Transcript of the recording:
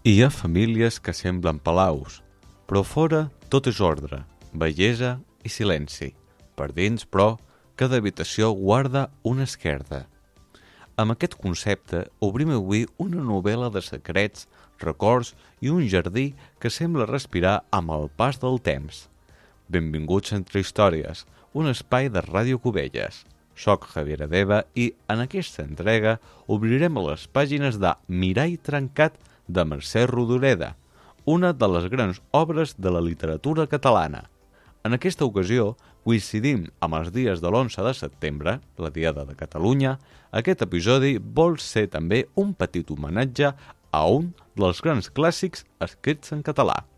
Hi ha famílies que semblen palaus, però fora tot és ordre, bellesa i silenci. Per dins, però, cada habitació guarda una esquerda. Amb aquest concepte obrim avui una novel·la de secrets, records i un jardí que sembla respirar amb el pas del temps. Benvinguts a Entre Històries, un espai de Ràdio Cubelles. Soc Javier Adeba i en aquesta entrega obrirem les pàgines de Mirall trencat de Mercè Rodoreda, una de les grans obres de la literatura catalana. En aquesta ocasió, coincidim amb els dies de l'11 de setembre, la Diada de Catalunya. Aquest episodi vol ser també un petit homenatge a un dels grans clàssics escrits en català.